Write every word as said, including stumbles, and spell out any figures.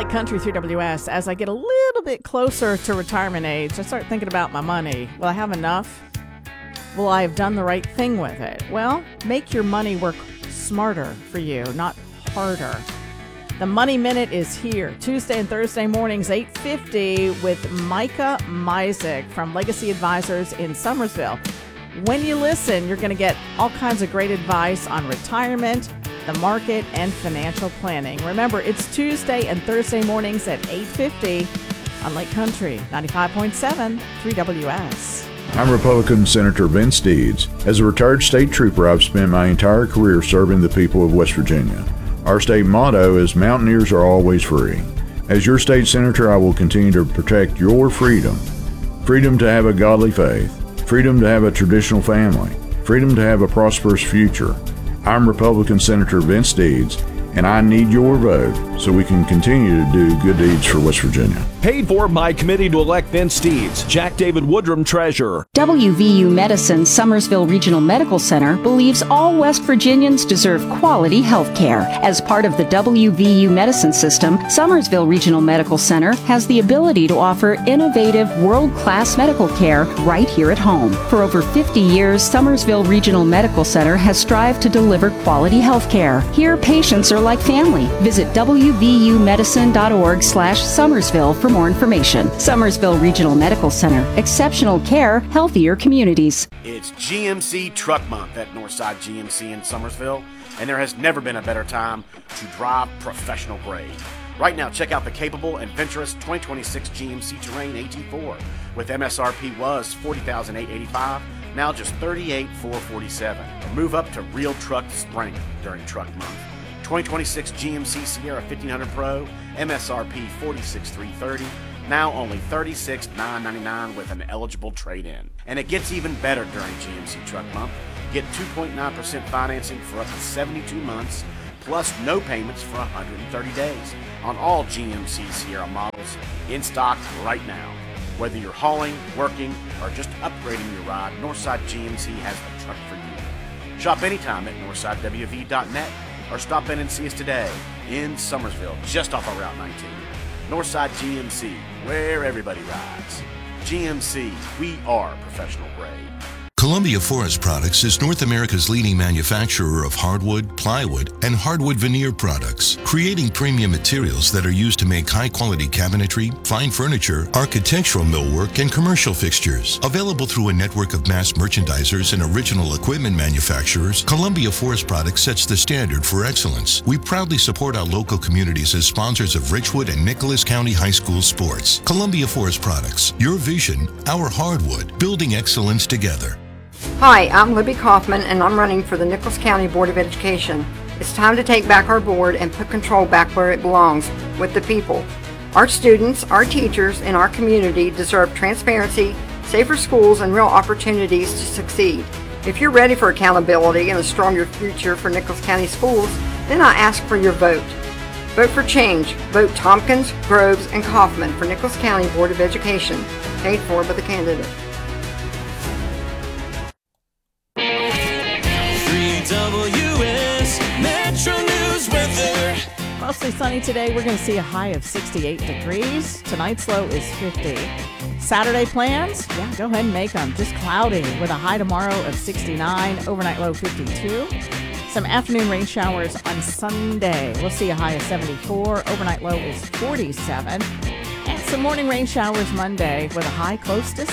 Lake Country three W S. As I get a little bit closer to retirement age, I start thinking about my money. Will I have enough? Will I have done the right thing with it? Well, make your money work smarter for you, not harder. The Money Minute is here, Tuesday and Thursday mornings, eight fifty, with Micah Mizek from Legacy Advisors in Summersville. When you listen, you're going to get all kinds of great advice on retirement, the market, and financial planning. Remember, it's Tuesday and Thursday mornings at eight fifty on Lake Country, ninety-five point seven, three W S. I'm Republican Senator Vince Deeds. As a retired state trooper, I've spent my entire career serving the people of West Virginia. Our state motto is Mountaineers are always free. As your state senator, I will continue to protect your freedom. Freedom to have a godly faith. Freedom to have a traditional family. Freedom to have a prosperous future. I'm Republican Senator Vince Deeds, and I need your vote so we can continue to do good deeds for West Virginia. Paid for by Committee to Elect Vince Deeds. Jack David Woodrum, Treasurer. W V U Medicine Summersville Regional Medical Center believes all West Virginians deserve quality health care. As part of the W V U Medicine System, Summersville Regional Medical Center has the ability to offer innovative, world-class medical care right here at home. For over fifty years, Summersville Regional Medical Center has strived to deliver quality health care. Here, patients are like family. Visit w v u medicine dot org slash Summersville for more information. Summersville Regional Medical Center. Exceptional care, healthier communities. It's G M C Truck Month at Northside G M C in Summersville, and there has never been a better time to drive professional grade. Right now, check out the capable and adventurous twenty twenty-six G M C Terrain A T four, with M S R P was forty thousand eight hundred eighty-five dollars, now just thirty-eight thousand four hundred forty-seven dollars. Move up to real truck strength during Truck Month. twenty twenty-six G M C Sierra fifteen hundred Pro, M S R P forty-six thousand three hundred thirty dollars, now only thirty-six thousand nine hundred ninety-nine dollars with an eligible trade-in. And it gets even better during G M C Truck Month. Get two point nine percent financing for up to seventy-two months, plus no payments for one hundred thirty days on all G M C Sierra models in stock right now. Whether you're hauling, working, or just upgrading your ride, Northside G M C has a truck for you. Shop anytime at northside w v dot net or stop in and see us today in Summersville, just off of Route nineteen. Northside G M C, where everybody rides. G M C, we are professional grade. Columbia Forest Products is North America's leading manufacturer of hardwood, plywood, and hardwood veneer products, creating premium materials that are used to make high-quality cabinetry, fine furniture, architectural millwork, and commercial fixtures. Available through a network of mass merchandisers and original equipment manufacturers, Columbia Forest Products sets the standard for excellence. We proudly support our local communities as sponsors of Richwood and Nicholas County High School sports. Columbia Forest Products, your vision, our hardwood, building excellence together. Hi, I'm Libby Kaufman, and I'm running for the Nicholas County Board of Education. It's time to take back our board and put control back where it belongs, with the people. Our students, our teachers, and our community deserve transparency, safer schools, and real opportunities to succeed. If you're ready for accountability and a stronger future for Nicholas County schools, then I ask for your vote. Vote for change. Vote Tompkins, Groves, and Kaufman for Nicholas County Board of Education. Paid for by the candidate. W S Metro News weather. Mostly sunny today. We're going to see a high of sixty-eight degrees. Tonight's low is fifty. Saturday plans? Yeah, go ahead and make them. Just cloudy with a high tomorrow of sixty-nine. Overnight low fifty-two. Some afternoon rain showers on Sunday. We'll see a high of seventy-four. Overnight low is forty-seven. And some morning rain showers Monday with a high close to